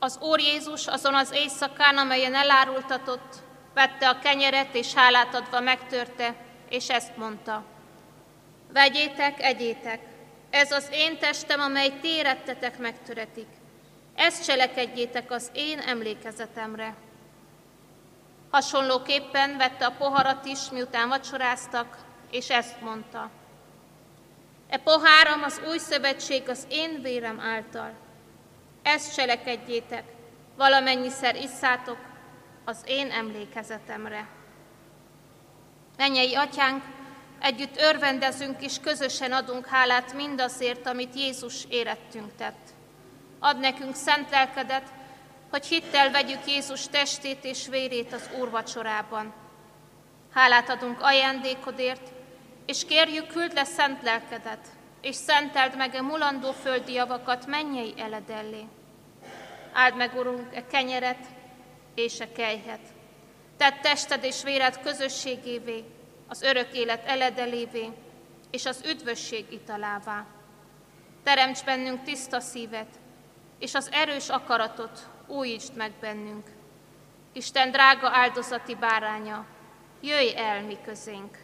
Az Úr Jézus azon az éjszakán, amelyen elárultatott, vette a kenyeret, és hálát adva megtörte, és ezt mondta: vegyétek, egyétek, ez az én testem, amely ti érettetek megtöretik. Ezt cselekedjétek az én emlékezetemre. Hasonlóképpen vette a poharat is, miután vacsoráztak, és ezt mondta: e poháram az új szövetség az én vérem által. Ezt cselekedjétek, valamennyiszer isszátok az én emlékezetemre. Mennyei Atyánk, együtt örvendezünk és közösen adunk hálát mindazért, amit Jézus érettünk tett. Add nekünk szent lelkedet, hogy hittel vegyük Jézus testét és vérét az úrvacsorában. Hálát adunk ajándékodért, és kérjük, küldd le szent lelkedet, és szenteld meg e mulandó földi javakat mennyei eledellé. Áld meg, Urunk, e kenyeret és e kelyhet. Tedd tested és véred közösségévé, az örök élet eledelévé, és az üdvösség italává. Teremts bennünk tiszta szívet, és az erős akaratot újítsd meg bennünk. Isten drága áldozati báránya, jöjj el mi közénk!